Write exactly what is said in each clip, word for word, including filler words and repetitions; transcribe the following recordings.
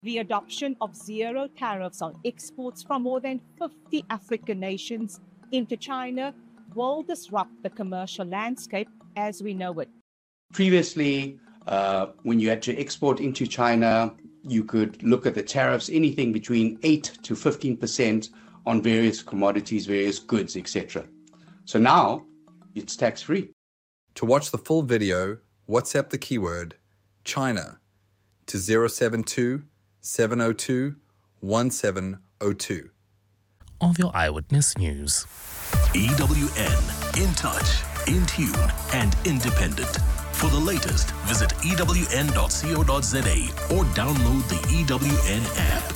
The adoption of zero tariffs on exports from more than fifty African nations into China will disrupt the commercial landscape as we know it. Previously, uh, when you had to export into China, you could look at the tariffs, anything between eight to fifteen percent on various commodities, various goods, et cetera. So now it's tax-free. To watch the full video, WhatsApp the keyword China to zero seven two, seven zero two, one seven zero two. Of your Eyewitness News. E W N, in touch, in tune, and independent. For the latest, visit E W N dot co dot za or download the E W N app.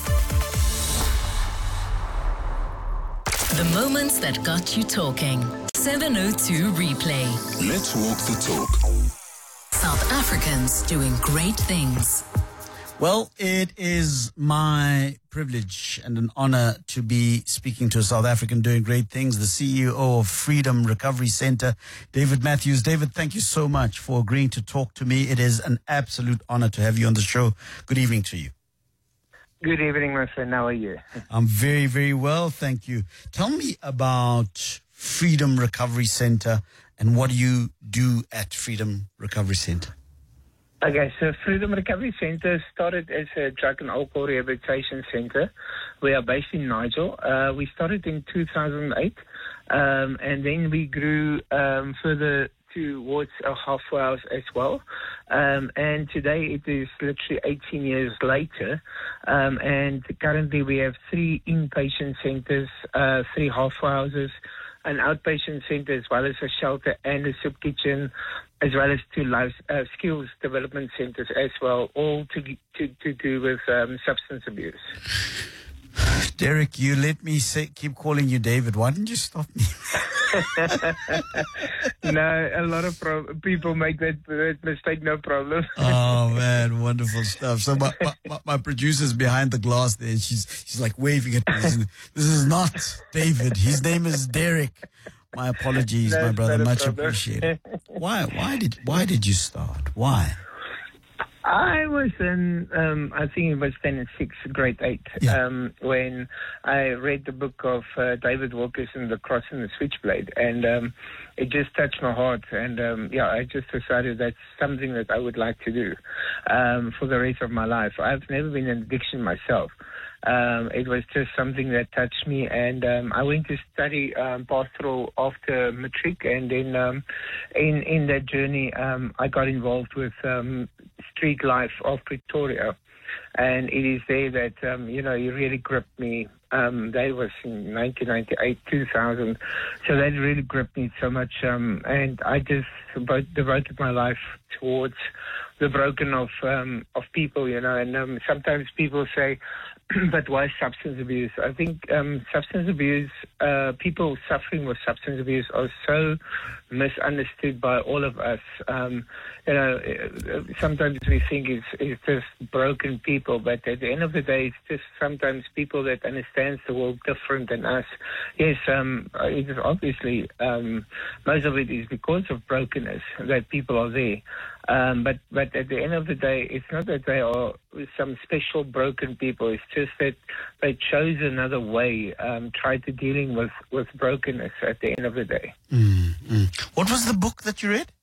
The moments that got you talking. seven oh two Replay. Let's walk the talk. South Africans doing great things. Well, it is my privilege and an honor to be speaking to a South African doing great things, the C E O of Freedom Recovery Center, David Matthews. David, thank you so much for agreeing to talk to me. It is an absolute honor to have you on the show. Good evening to you. Good evening, my friend. How are you? I'm very, very well, thank you. Tell me about Freedom Recovery Center and what do you do at Freedom Recovery Center? Okay, so Freedom Recovery Center started as a drug and alcohol rehabilitation center. We are based in Nigel. Uh, we started in two thousand eight, um, and then we grew um, further towards a halfway house as well. Um, and today it is literally eighteen years later, um, and currently we have three inpatient centers, uh, three halfway houses, an outpatient center, as well as a shelter and a soup kitchen, as well as two life uh, skills development centers as well, all to to, to do with um, substance abuse. Derek, you let me say, keep calling you David. Why didn't you stop me? No, a lot of pro- people make that, that mistake, no problem. Oh, man, wonderful stuff. So my, my, my producer's behind the glass there, and she's, she's like waving at me. This is not David. His name is Derek. My apologies, That's my brother. Much problem. appreciated. Why, why did, why did you start? Why? I was in, um, I think it was then in sixth, grade eight, Yeah. um, when I read the book of uh, David Wilkerson, The Cross and the Switchblade, and um, it just touched my heart. And um, yeah, I just decided that's something that I would like to do um, for the rest of my life. I've never been in addiction myself. Um, it was just something that touched me, and um, I went to study um, pastoral after matric, and then um, in in that journey, um, I got involved with um, Street Life of Pretoria, and it is there that um, you know it really gripped me. Um, that was in nineteen ninety-eight, two thousand, so that really gripped me so much, um, and I just about devoted my life towards the broken of um, of people, you know. And um, sometimes people say, but why substance abuse? I think um, substance abuse, uh, people suffering with substance abuse are so misunderstood by all of us. Um, you know, sometimes we think it's, it's just broken people, but at the end of the day, it's just sometimes people that understand the world different than us. Yes, um, it is obviously, um, most of it is because of brokenness that people are there. Um, but, but at the end of the day, it's not that they are some special broken people. It's just that they chose another way, um, tried to dealing with, with brokenness at the end of the day. Mm-hmm. What was the book that you read?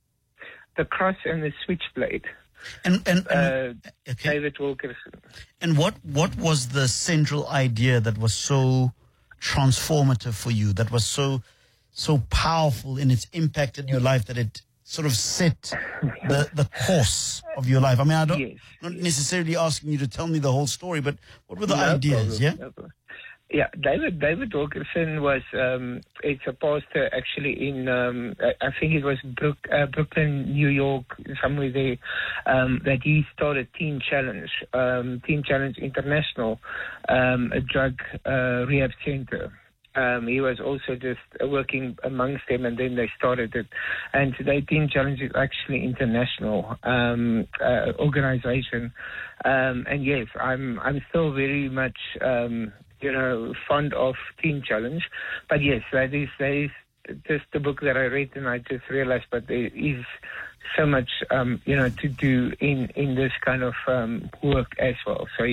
The Cross and the Switchblade. And, and, and uh, okay. David Wilkerson. And what, what was the central idea that was so transformative for you, that was so so powerful in its impact in your life, that it sort of set the, the course of your life? I mean, I don't, yes. not necessarily asking you to tell me the whole story, but what were the No ideas? problem. Yeah. No problem. Yeah, David David Wilkerson was um, it's a pastor actually in um, I think it was Brook, uh, Brooklyn, New York, somewhere there, um, that he started Teen Challenge, um, Teen Challenge International, um, a drug uh, rehab center. Um, he was also just working amongst them, and then they started it. And today, Teen Challenge is actually international um, uh, organization. Um, and yes, I'm I'm still very much um, you know fond of Teen Challenge. But yes, that is that is just the book that I read, and I just realized, but there is so much um, you know to do in in this kind of um, work as well. So.